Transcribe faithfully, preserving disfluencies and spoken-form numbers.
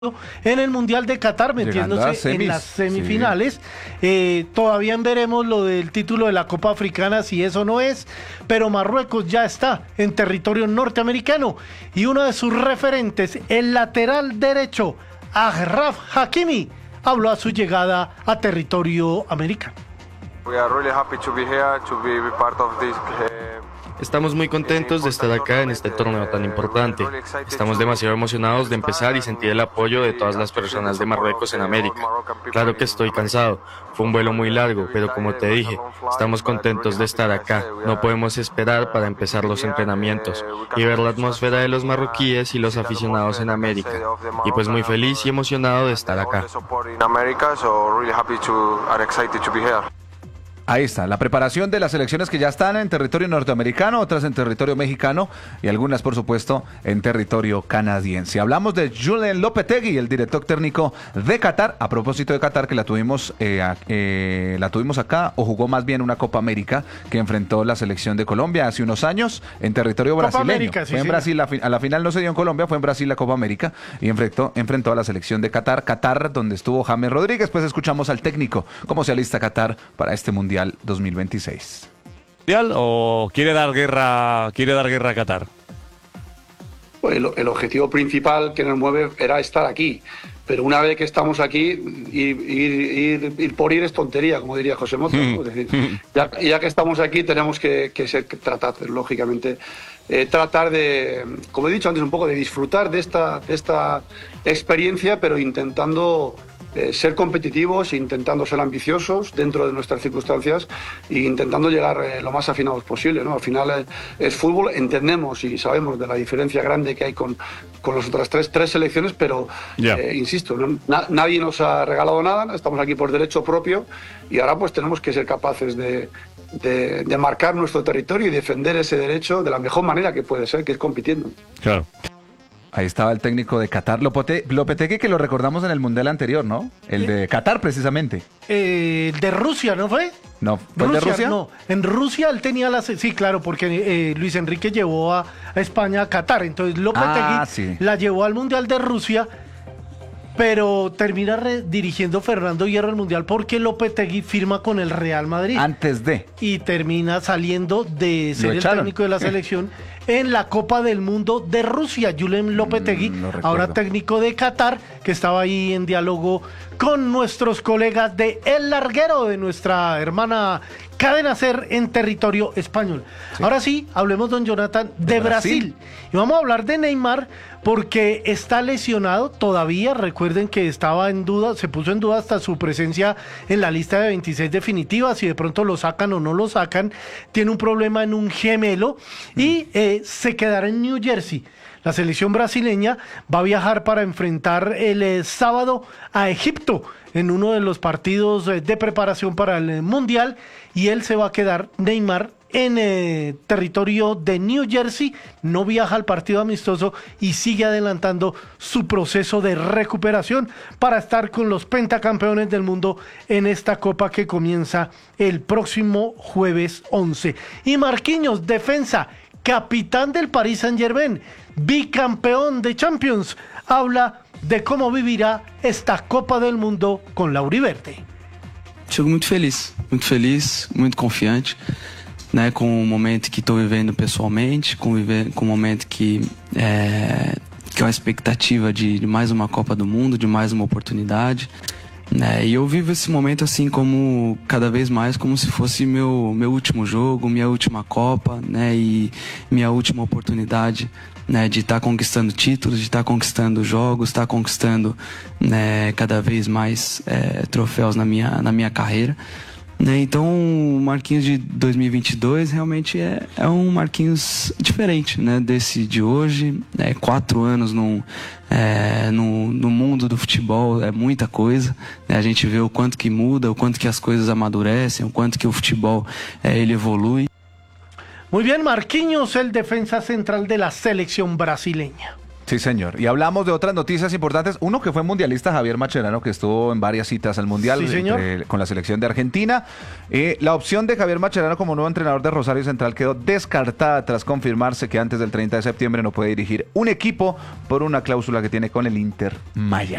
en el Mundial de Qatar, metiéndose en las semifinales. Sí. Eh, todavía veremos lo del título de la Copa Africana, si eso no es, pero Marruecos ya está en territorio norteamericano y uno de sus referentes, el lateral derecho, Achraf Hakimi, habló a su llegada a territorio americano. We are really happy to be here, to be part of this. Uh... Estamos muy contentos de estar acá en este torneo tan importante. Estamos demasiado emocionados de empezar y sentir el apoyo de todas las personas de Marruecos en América. Claro que estoy cansado, fue un vuelo muy largo, pero como te dije, estamos contentos de estar acá. No podemos esperar para empezar los entrenamientos y ver la atmósfera de los marroquíes y los aficionados en América. Y pues muy feliz y emocionado de estar acá. Ahí está, la preparación de las selecciones que ya están en territorio norteamericano, otras en territorio mexicano y algunas, por supuesto, en territorio canadiense. Hablamos de Julen Lopetegui, el director técnico de Qatar. A propósito de Qatar, que la tuvimos, eh, eh, la tuvimos acá, o jugó más bien una Copa América que enfrentó la selección de Colombia hace unos años en territorio Copa brasileño. América, sí, fue en sí. Brasil, la, a la final no se dio en Colombia, fue en Brasil la Copa América y enfrentó, enfrentó a la selección de Qatar. Qatar, donde estuvo James Rodríguez. Pues escuchamos al técnico cómo se alista Qatar para este Mundial dos mil veintiséis. ¿O quiere dar guerra, quiere dar guerra a Qatar? Pues el, el objetivo principal que nos mueve era estar aquí, pero una vez que estamos aquí, ir, ir, ir, ir por ir es tontería, como diría José Mota, ¿no? Es decir, ya, ya que estamos aquí tenemos que, que ser, que tratar, lógicamente, eh, tratar de, como he dicho antes, un poco de disfrutar de esta, de esta experiencia, pero intentando Eh, ser competitivos, intentando ser ambiciosos dentro de nuestras circunstancias e intentando llegar eh, lo más afinados posible, ¿no? Al final eh, es fútbol, entendemos y sabemos de la diferencia grande que hay con, con las otras tres, tres selecciones, pero yeah. eh, insisto, ¿no? Na, nadie nos ha regalado nada, estamos aquí por derecho propio y ahora pues tenemos que ser capaces de, de, de marcar nuestro territorio y defender ese derecho de la mejor manera que puede ser, que es compitiendo. Claro. Ahí estaba el técnico de Qatar, Lopetegui, que lo recordamos en el Mundial anterior, ¿no? El de Qatar, precisamente. Eh, de Rusia, ¿no fue? No, ¿fue Rusia, de Rusia? No, en Rusia él tenía la... Sí, claro, porque eh, Luis Enrique llevó a, a España a Qatar, entonces Lopetegui ah, sí. la llevó al Mundial de Rusia, pero termina re- dirigiendo Fernando Hierro el Mundial porque Lopetegui firma con el Real Madrid. Antes de. Y termina saliendo de ser el técnico de la selección en la Copa del Mundo de Rusia. Julen Lopetegui, mm, no ahora técnico de Qatar, que estaba ahí en diálogo con nuestros colegas de El Larguero, de nuestra hermana Cadena Ser en territorio español. Sí. Ahora sí, hablemos, don Jonathan, de, de Brasil. Brasil. Y vamos a hablar de Neymar porque está lesionado todavía. Recuerden que estaba en duda, se puso en duda hasta su presencia en la lista de veintiséis definitiva, si de pronto lo sacan o no lo sacan. Tiene un problema en un gemelo mm. y eh, se quedará en New Jersey. La selección brasileña va a viajar para enfrentar el eh, sábado a Egipto en uno de los partidos eh, de preparación para el eh, Mundial, y él se va a quedar, Neymar, en eh, territorio de New Jersey, no viaja al partido amistoso y sigue adelantando su proceso de recuperación para estar con los pentacampeones del mundo en esta copa que comienza el próximo jueves once. Y Marquinhos, defensa, capitán del Paris Saint-Germain, bicampeón de Champions, habla de cómo vivirá esta Copa del Mundo con la Auriverde. Chego muito feliz, muito feliz, muito confiante, né, com o momento que estou vivendo pessoalmente, com, viver, com o momento que é, que é uma expectativa de, de mais uma Copa do Mundo, de mais uma oportunidade. É, e eu vivo esse momento assim como cada vez mais como se fosse meu meu último jogo, minha última Copa, né, e minha última oportunidade, né, de estar tá conquistando títulos, de estar tá conquistando jogos, estar tá conquistando, né, cada vez mais é, troféus na minha na minha carreira. Né, então o Marquinhos de dois mil e vinte e dois realmente é, é um Marquinhos diferente, né, desse de hoje. É, quatro anos no, é, no, no mundo do futebol é muita coisa, né, a gente vê o quanto que muda, o quanto que as coisas amadurecem, o quanto que o futebol é, ele evolui. Muy bien, Marquinhos, el defensa central de la selección brasileña. Sí, señor. Y hablamos de otras noticias importantes. Uno que fue mundialista, Javier Mascherano, que estuvo en varias citas al Mundial Sí, señor. eh, con la selección de Argentina. Eh, la opción de Javier Mascherano como nuevo entrenador de Rosario Central quedó descartada tras confirmarse que antes del treinta de septiembre no puede dirigir un equipo por una cláusula que tiene con el Inter Miami.